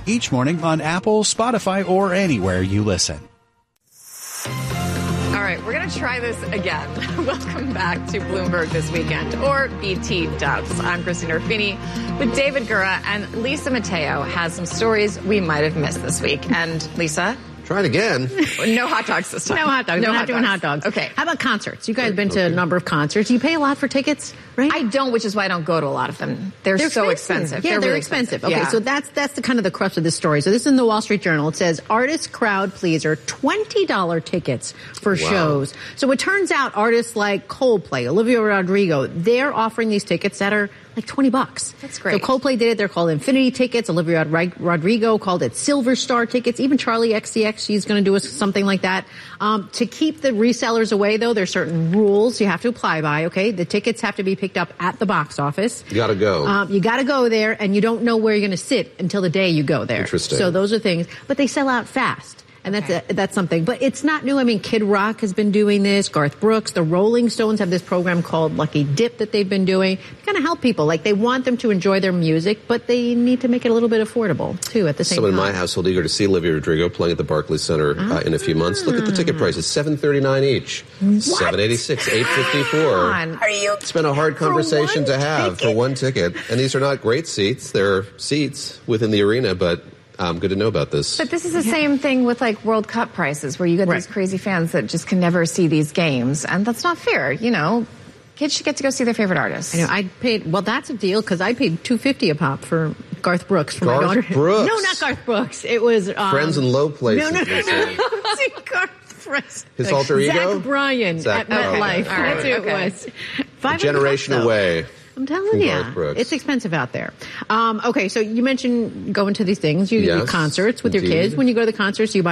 each morning on Apple, Spotify, or anywhere you listen. All right, we're going to try this again. Welcome back to Bloomberg This Weekend, or BT Dubs. I'm Christina Ruffini with David Gura, and Lisa Mateo has some stories we might have missed this week. And Lisa? Try it again. No hot dogs this time. No hot dogs. No We're not hot doing dogs. hot dogs. Okay. How about concerts? You guys have been to a number of concerts. You pay a lot for tickets, right? I don't, which is why I don't go to a lot of them. They're so expensive. Yeah, they're really expensive. Okay, Yeah. so that's the kind of the crux of this story. So this is in the Wall Street Journal. It says artist crowd pleaser, $20 tickets for shows. So it turns out artists like Coldplay, Olivia Rodrigo, they're offering these tickets that are like $20. That's great. So Coldplay did it. They're called Infinity tickets. Olivia Rodrigo called it Silver Star tickets. Even Charlie XCX, she's going to do something like that. To keep the resellers away, though, there's certain rules you have to apply by, okay? The tickets have to be picked up at the box office. You gotta go. You gotta go there, and you don't know where you're going to sit until the day you go there. Interesting. So those are things. But they sell out fast. And that's something. But it's not new. I mean, Kid Rock has been doing this. Garth Brooks. The Rolling Stones have this program called Lucky Dip that they've been doing. It's going to help people. Like, they want them to enjoy their music, but they need to make it a little bit affordable, too, at the same Someone time. in my household eager to see Olivia Rodrigo playing at the Barclays Center in a few months. Look at the ticket prices. $739 each. $786, $854. Are you? It's been a hard conversation to have for one ticket. And these are not great seats. They're seats within the arena, but good to know about this. But this is the same thing with, like, World Cup prices, where you get these crazy fans that just can never see these games. And that's not fair, you know. Kids should get to go see their favorite artists. I know. I paid, well, that's a deal, because I paid $250 a pop for Garth Brooks for my daughter. Garth Brooks? No, not Garth Brooks. It was Friends in Low Places. No. they say. Garth Brooks. His alter ego? Zach Bryan Zach- at MetLife. okay. All right. That's who it was. $500 Generation though. away. I'm telling from you, Garth Brooks. it's expensive out there. Okay, so you mentioned going to these things. You do Yes, concerts with your indeed. kids. When you go to the concerts, you buy